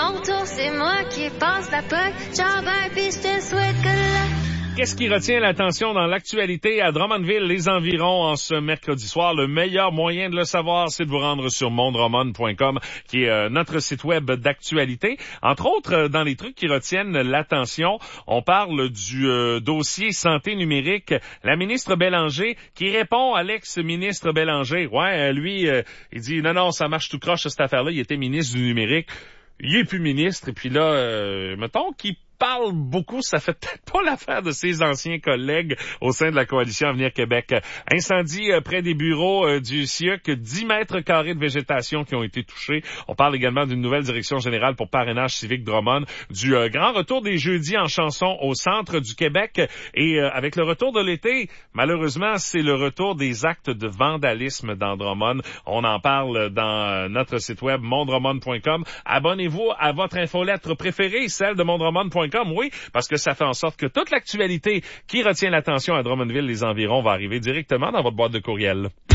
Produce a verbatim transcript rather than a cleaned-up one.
mon tour, c'est moi qui passe la poque. Ciao, ben, pis je te souhaite que la... Qu'est-ce qui retient l'attention dans l'actualité à Drummondville, les environs, en ce mercredi soir? Le meilleur moyen de le savoir, c'est de vous rendre sur monde drummond point com, qui est euh, notre site web d'actualité. Entre autres, euh, dans les trucs qui retiennent l'attention, on parle du euh, dossier santé numérique. La ministre Bélanger qui répond à l'ex-ministre Bélanger. Ouais, euh, lui, euh, il dit non, non, ça marche tout croche cette affaire-là. Il était ministre du numérique. Il est plus ministre. Et puis là, euh, mettons qu'il parle beaucoup, ça fait peut-être pas l'affaire de ses anciens collègues au sein de la coalition Avenir Québec. Incendie euh, près des bureaux euh, du C I E C, dix mètres carrés de végétation qui ont été touchés. On parle également d'une nouvelle direction générale pour parrainage civique Drummond, du euh, grand retour des jeudis en chanson au centre du Québec. Et euh, avec le retour de l'été, malheureusement, c'est le retour des actes de vandalisme dans Drummond. On en parle dans notre site web monde drummond point com. Abonnez-vous à votre infolettre préférée, celle de monde drummond point com. Oui, parce que ça fait en sorte que toute l'actualité qui retient l'attention à Drummondville, les environs, va arriver directement dans votre boîte de courriel.